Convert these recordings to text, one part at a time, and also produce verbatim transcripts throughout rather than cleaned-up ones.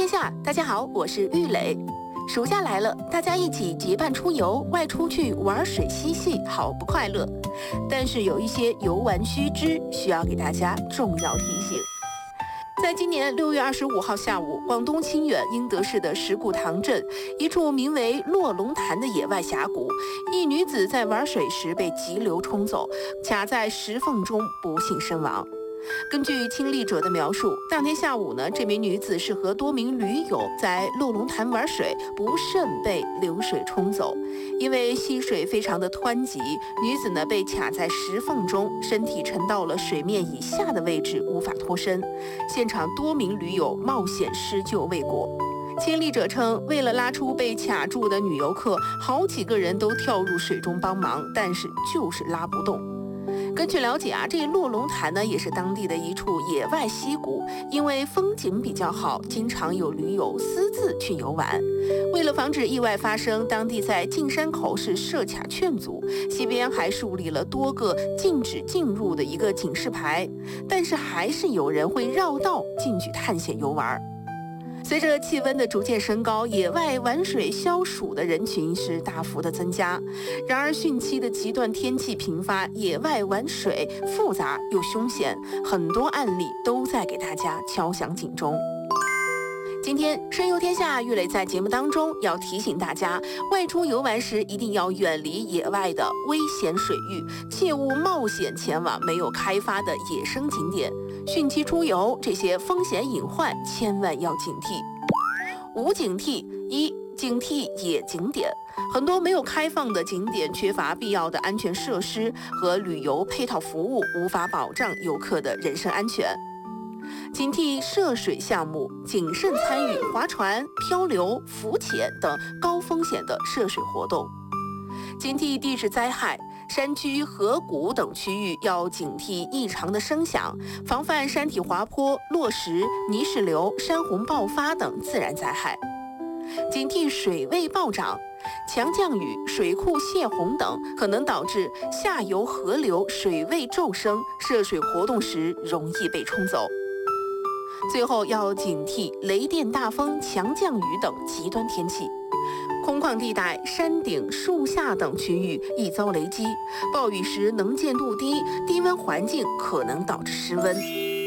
天下，大家好，我是玉磊。暑假来了，大家一起结伴出游，外出去玩水嬉戏，好不快乐。但是有一些游玩须知，需要给大家重要提醒。在今年六月二十五号下午，广东清远英德市的石鼓塘镇一处名为落龙潭的野外峡谷，一女子在玩水时被急流冲走，卡在石缝中不幸身亡。根据亲历者的描述，当天下午呢，这名女子是和多名驴友在落龙潭玩水，不慎被流水冲走。因为溪水非常的湍急，女子呢被卡在石缝中，身体沉到了水面以下的位置，无法脱身。现场多名驴友冒险施救未果。亲历者称，为了拉出被卡住的女游客，好几个人都跳入水中帮忙，但是就是拉不动。根据了解啊，这落龙潭呢也是当地的一处野外溪谷，因为风景比较好，经常有驴友私自去游玩。为了防止意外发生，当地在进山口是设卡劝阻，溪边还树立了多个禁止进入的一个警示牌，但是还是有人会绕道进去探险游玩。随着气温的逐渐升高，野外玩水消暑的人群是大幅的增加。然而汛期的极端天气频发，野外玩水复杂又凶险，很多案例都在给大家敲响警钟。今天深游天下，玉磊在节目当中要提醒大家，外出游玩时一定要远离野外的危险水域，切勿冒险前往没有开发的野生景点。汛期出游，这些风险隐患千万要警惕。五警惕：一、警惕野景点。很多没有开放的景点缺乏必要的安全设施和旅游配套服务，无法保障游客的人身安全。警惕涉水项目，谨慎参与划船、漂流、浮潜等高风险的涉水活动。警惕地质灾害，山区、河谷等区域要警惕异常的声响，防范山体滑坡、落石、泥石流、山洪爆发等自然灾害。警惕水位暴涨，强降雨、水库泄洪等可能导致下游河流水位骤升，涉水活动时容易被冲走。最后要警惕雷电、大风、强降雨等极端天气。空旷地带、山顶、树下等区域易遭雷击，暴雨时能见度低，低温环境可能导致失温。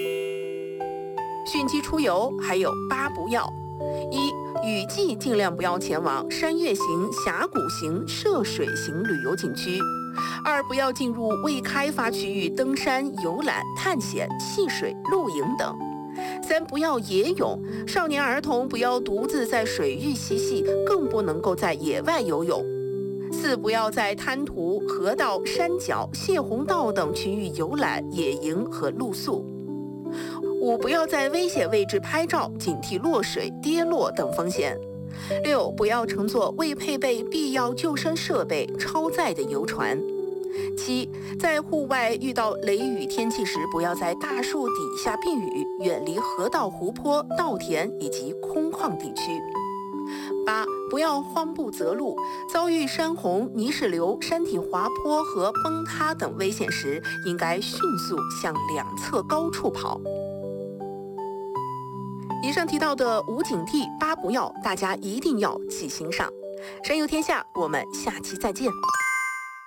汛期出游还有八不要：一、雨季尽量不要前往山岳型、峡谷型、涉水型旅游景区；二、不要进入未开发区域登山、游览、探险、戏水、露营等。三、不要野泳，少年儿童不要独自在水域嬉戏，更不能够在野外游泳。四、不要在滩涂、河道、山脚、泄洪道等区域游览、野营和露宿。五、不要在危险位置拍照，警惕落水、跌落等风险。六、不要乘坐未配备必要救生设备、超载的游船。七、在户外遇到雷雨天气时，不要在大树底下避雨，远离河道、湖泊、稻田以及空旷地区。八、不要慌不择路，遭遇山洪、泥石流、山体滑坡和崩塌等危险时，应该迅速向两侧高处跑。以上提到的五警惕、八不要，大家一定要记心上。神游天下，我们下期再见。